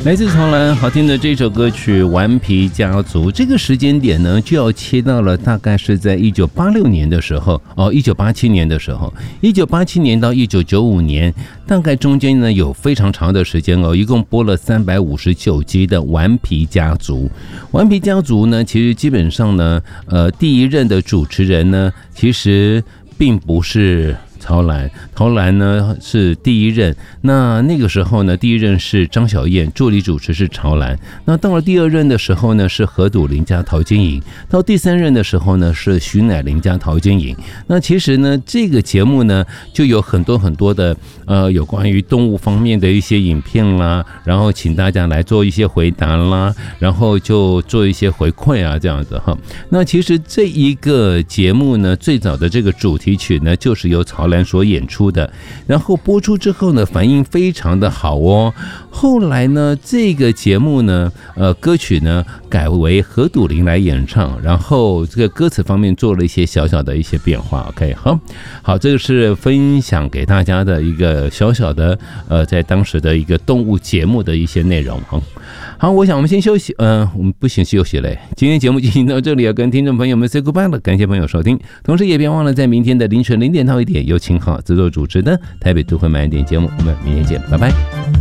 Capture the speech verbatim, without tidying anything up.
来自曹兰好听的这首歌曲《顽皮家族》，这个时间点呢，就要切到了大概是在一九八六年的时候哦，一九八七年的时候，一九八七年到一九九五年，大概中间呢有非常长的时间哦，一共播了三百五十九集的《顽皮家族》。《顽皮家族》呢，其实基本上呢，呃，第一任的主持人呢，其实并不是曹兰，曹兰呢是第一任。那那个时候呢，第一任是张小燕，助理主持是曹兰。那到了第二任的时候呢，是何笃林加陶晶莹。到第三任的时候呢，是徐乃麟加陶晶莹。那其实呢，这个节目呢，就有很多很多的呃有关于动物方面的一些影片啦，然后请大家来做一些回答啦，然后就做一些回馈啊，这样子哈。那其实这一个节目呢，最早的这个主题曲呢，就是由曹兰所演出的，然后播出之后呢，反应非常的好哦。后来呢，这个节目呢，呃，歌曲呢改为何笃林来演唱，然后这个歌词方面做了一些小小的一些变化。OK， 好，好，这个是分享给大家的一个小小的呃，在当时的一个动物节目的一些内容哈。好，我想我们先休息，嗯、呃，我们不行休息嘞。今天节目进行到这里，要跟听众朋友们 say goodbye 了，感谢朋友收听，同时也别忘了在明天的凌晨零点到一点，由秦昊制作主持的台北都会慢一点节目，我们明天见，拜拜。